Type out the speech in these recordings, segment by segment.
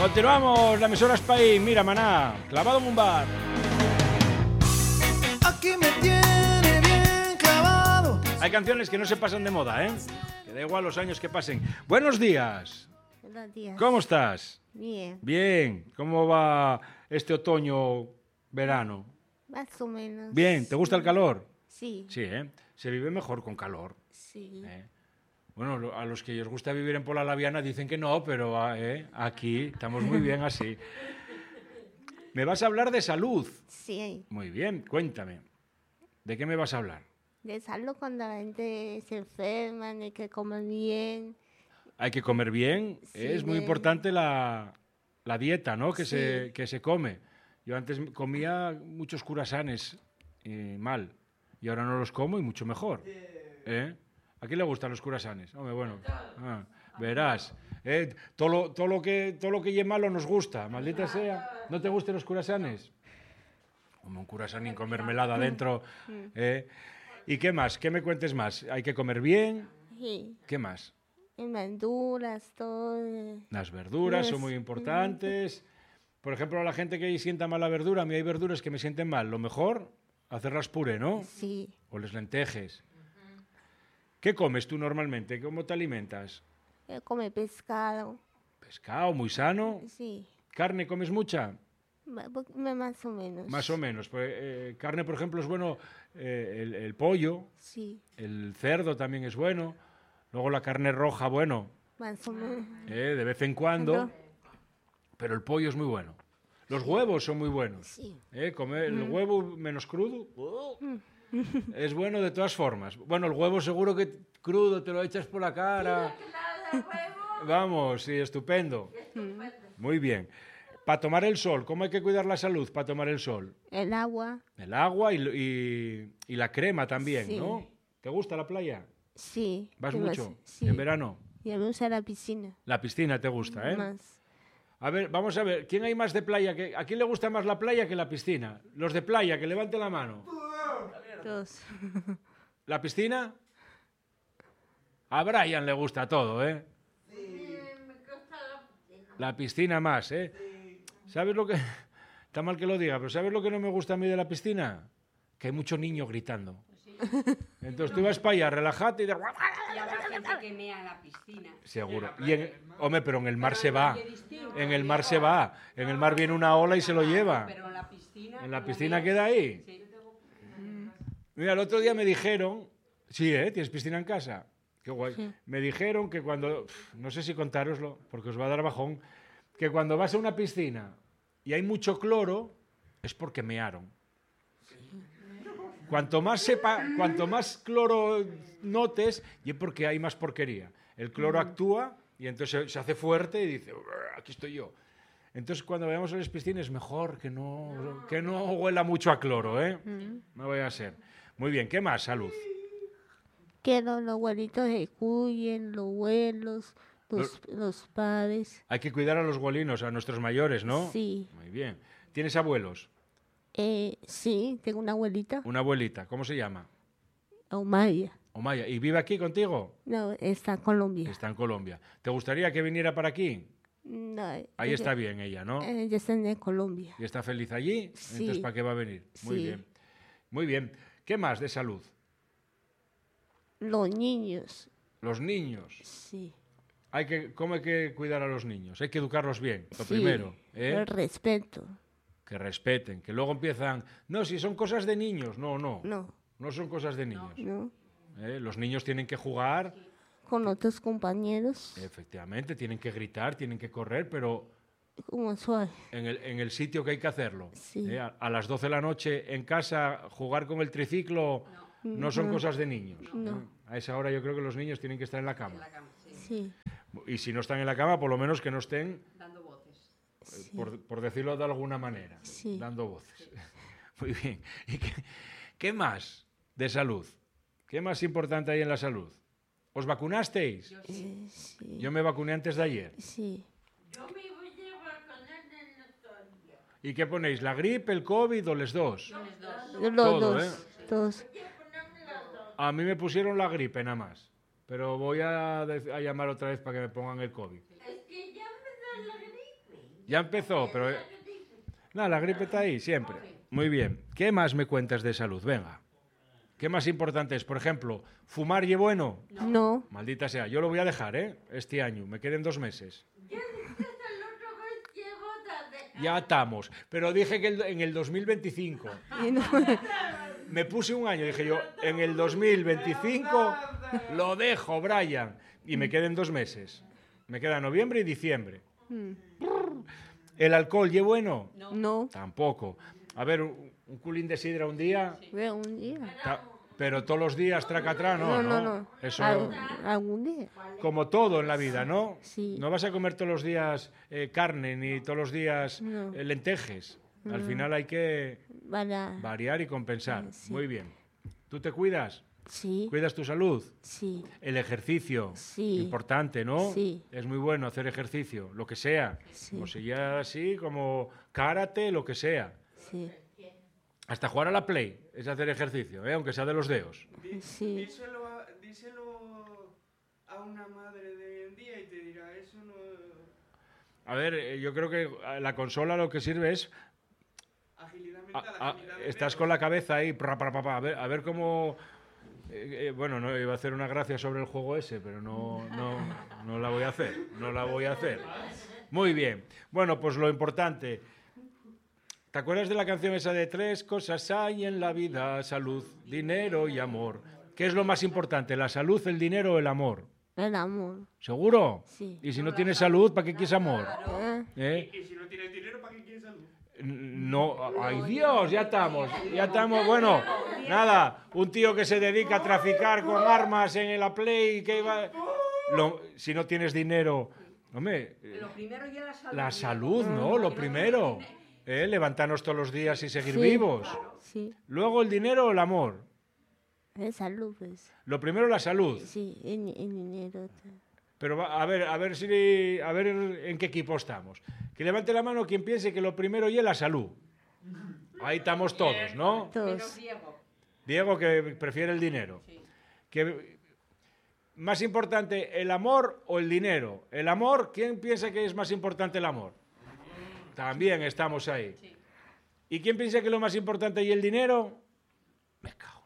Continuamos, la emisora es País. Mira, Maná, clavado en un bar. Aquí me tiene bien clavado. Hay canciones que no se pasan de moda, ¿eh? Que da igual los años que pasen. Buenos días. Buenos días. ¿Cómo estás? Bien, Bien. ¿Cómo va este otoño, verano? más o menos. Bien. ¿Te gusta el calor? Sí, Sí, ¿eh? Se vive mejor con calor. sí. Bueno, a los que os gusta vivir en Pola Laviana dicen que no, pero aquí estamos muy bien así. ¿Me vas a hablar de salud? Sí, Muy bien, cuéntame. ¿De qué me vas a hablar? de salud cuando la gente se enferma, hay que comer bien. Hay que comer bien. Sí, Es muy bien. importante la dieta, ¿no? Que Sí. se come. Yo antes comía muchos curasanes mal. Y ahora no los como y mucho mejor. ¿Eh? ¿A quién le gustan los curasanes? Hombre, bueno. Verás. Todo lo que lleve malo nos gusta. Maldita sea. ¿No te gustan los curasanes? Como un curasán sin comer melada adentro. ¿Y qué más? ¿Qué me cuentes más? Hay que comer bien. Sí, ¿Qué más? y verduras, todo. Las verduras son Yes. muy importantes. Por ejemplo, a la gente que sienta mal la verdura, a mí hay verduras que me sienten mal. Lo mejor, hacerlas puré, ¿no? Sí, O las lentejes. ¿Qué comes tú normalmente? ¿Cómo te alimentas? come pescado. Pescado, muy sano. Sí, ¿Carne comes mucha? más o menos. Más o menos. Pues, carne, por ejemplo, es bueno el pollo, Sí, el cerdo también es bueno. Luego la carne roja, bueno, más o menos. de vez en cuando. Ajá. Pero el pollo es muy bueno. Los huevos son muy buenos. Sí. Comer el huevo menos crudo es bueno de todas formas. Bueno, el huevo seguro que crudo te lo echas por la cara. Vamos, sí, estupendo. Muy bien. Para tomar el sol, ¿cómo hay que cuidar la salud para tomar el sol? El agua, El agua y la crema también, Sí. ¿no? ¿Te gusta la playa? sí. ¿Vas ¿Qué más? mucho? Sí. ¿En verano? Y a mí me gusta la piscina. La piscina te gusta, ¿eh? Más. A ver, vamos a ver, ¿quién hay más de playa? ¿A quién le gusta más la playa que la piscina? Los de playa, que levanten la mano. Dos. ¿La piscina? A Brian le gusta todo, ¿eh? La piscina más, ¿eh? ¿Sabes lo que...? Está mal que lo diga, pero ¿sabes lo que no me gusta a mí de la piscina? Que hay mucho niño gritando. Entonces tú vas para allá, relájate y... Y habrá gente que mea en la piscina. Seguro. Hombre, pero en el mar se va. En el mar se va. En el mar viene una ola y se lo lleva. Pero en la piscina... En la como piscina meas- queda ahí. Sí. Mira, el otro día me dijeron... Sí, ¿eh? ¿Tienes piscina en casa? Qué guay. Sí. Me dijeron que cuando... No sé si contároslo, porque os va a dar bajón. Que cuando vas a una piscina y hay mucho cloro, es porque mearon. Cuanto más cloro notes, y es porque hay más porquería. El cloro actúa y entonces se hace fuerte y dice, aquí estoy yo. Entonces, cuando vayamos a las piscinas, es mejor que no huela mucho a cloro, ¿eh? No vaya a ser. Muy bien, ¿qué más? Salud. Que los abuelitos se cuiden, los abuelos, los padres. Hay que cuidar a los golinos, a nuestros mayores, ¿no? Sí. Muy bien. ¿Tienes abuelos? Sí, tengo una abuelita, Una abuelita, ¿cómo se llama? Omaya. Omaya. ¿Y vive aquí contigo? No, está en Colombia. Está en Colombia. ¿Te gustaría que viniera para aquí? No, Ahí está bien ella, ¿no? Ella está en Colombia. ¿Y está feliz allí? Sí. Entonces, ¿para qué va a venir? Muy Sí. bien. Muy bien. ¿Qué más de salud? Los niños, Los niños. sí. ¿Cómo hay que cuidar a los niños? Hay que educarlos bien, lo Sí, primero. ¿eh? el respeto. Que respeten, que luego empiezan... No, si son cosas de niños. No, no. No, No son cosas de niños. no. Los niños tienen que jugar, Con otros compañeros, efectivamente, tienen que gritar, tienen que correr, pero como suave. en el sitio que hay que hacerlo. Sí. A las 12 de la noche en casa, jugar con el triciclo no son cosas de niños. No. A esa hora yo creo que los niños tienen que estar en la cama. En la cama, sí. Sí, Y si no están en la cama, por lo menos que no estén, Dando voces. sí. por decirlo de alguna manera, Sí. dando voces. Muy bien. ¿Y qué más de salud? ¿Qué más importante hay en la salud? ¿Os vacunasteis? Sí, Yo me vacuné antes de ayer. sí. ¿Y qué ponéis? ¿La gripe, el COVID o los dos? Los Todo, dos, todos. A mí me pusieron la gripe nada más. Pero voy a llamar otra vez para que me pongan el COVID. Es que ya me da la gripe. Ya empezó, pero... Nada, la gripe está ahí, siempre. Muy bien. ¿Qué más me cuentas de salud? Venga. ¿Qué más importante es? Por ejemplo, ¿fumar y bueno? No. Maldita sea, yo lo voy a dejar, ¿eh? Este año, me queden 2 meses. Ya estamos, pero dije que en el 2025. Y no. Me puse un año, dije yo, en el 2025 lo dejo, Brian. Y me queden 2 meses. Me queda noviembre y diciembre. ¿El alcohol y bueno? No. Tampoco. A ver, un culín de sidra un día, Veo un día. pero todos los días tracatrá, no, No. Eso, Algún día. como todo en la vida, ¿no? Sí. No vas a comer todos los días carne, ni todos los días No. lentejes. Al final hay que Para... variar y compensar. Sí. Muy bien. ¿Tú te cuidas? Sí. ¿Cuidas tu salud? Sí. El ejercicio, Sí. importante, ¿no? Sí. Es muy bueno hacer ejercicio, lo que sea. Sí. Como sea así, como karate, lo que sea. Sí. Hasta jugar a la Play es hacer ejercicio, ¿eh? Aunque sea de los dedos. Sí. Díselo a una madre de hoy en día y te dirá, eso no... A ver, yo creo que la consola lo que sirve es... Agilidad mental, agilidad de estás dedos. con la cabeza ahí, a ver cómo... bueno, no iba a hacer una gracia sobre el juego ese, pero no la voy a hacer, no la voy a hacer. Muy bien. Bueno, pues lo importante... ¿Te acuerdas de la canción esa de 3 cosas hay en la vida? Salud, dinero y amor. ¿Qué es lo más importante, la salud, el dinero o el amor? El amor. ¿Seguro? Sí. Y si no tienes salud, ¿para qué quieres amor? ¿Eh? Y si no tienes dinero, ¿para qué quieres salud? No, ay Dios, ya estamos, bueno, nada, un tío que se dedica a traficar con armas en la Play, que va... si no tienes dinero, hombre, Lo primero ya la salud. la salud, ¿no? Lo primero, levantarnos todos los días y seguir Sí. vivos. Sí. Luego el dinero o el amor. El salud, pues. Lo primero la salud. Sí, el dinero. Pero a ver en qué equipo estamos. Que levante la mano quien piense que lo primero y es la salud. Ahí estamos todos, ¿no? Menos Todos. Diego. Diego que prefiere el dinero. Sí. ¿Más importante el amor o el dinero? El amor, ¿quién piensa que es más importante el amor? También estamos ahí. Sí. ¿Y quién piensa que lo más importante y el dinero? Me cago.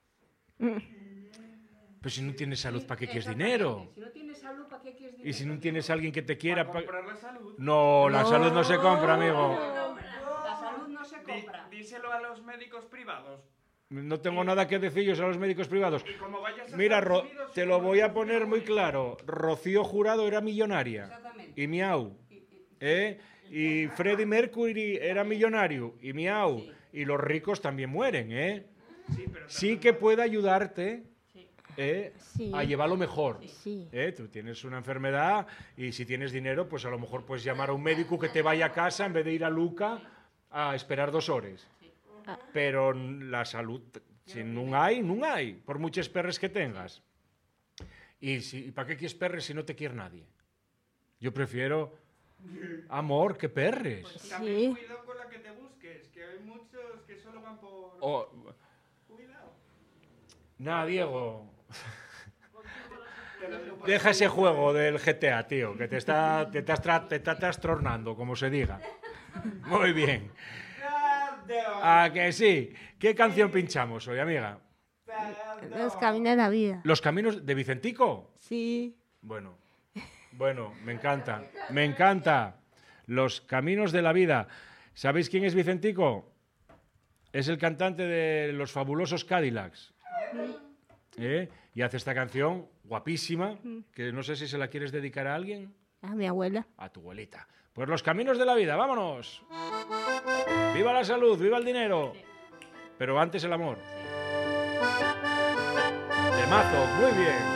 Pues si no tienes salud, ¿para qué quieres dinero? Si no tienes salud, ¿para qué quieres dinero? Y si no tienes alguien que te quiera... Para comprar la salud. No, la salud no se compra, amigo. La salud no se compra. Díselo a los médicos privados. No tengo nada que decir yo a los médicos privados. Y como vayas a Mira, Estados Unidos, te lo voy a poner muy claro. Rocío Jurado era millonaria. Exactamente. Y miau. Y Freddie Mercury era millonario. Y miau. Sí. Y los ricos también mueren, ¿eh? Sí, pero Sí que puede ayudarte Sí. Sí. a llevarlo mejor. Sí. Tú tienes una enfermedad y si tienes dinero, pues a lo mejor puedes llamar a un médico que te vaya a casa en vez de ir a Luca a esperar 2 horas. Pero la salud, si no hay, por muchos perres que tengas. ¿Y para qué quieres perres si no te quiere nadie? Yo prefiero amor que perres. también Sí. cuidado con la que te busques, que hay muchos que solo van por... Cuidado. Nada, Diego. Deja ese juego del GTA, tío, que te está trastornando, como se diga. Muy bien. ¿A que sí? ¿Qué canción pinchamos hoy, amiga? Los caminos de la vida. ¿Los caminos de Vicentico? Sí. Bueno, me encanta. Los caminos de la vida. ¿Sabéis quién es Vicentico? Es el cantante de Los Fabulosos Cadillacs. Y hace esta canción guapísima, que no sé si se la quieres dedicar a alguien. A mi abuela. A tu abuelita. Pues los caminos de la vida, vámonos. Viva la salud, viva el dinero. Pero antes el amor. De mazo, muy bien.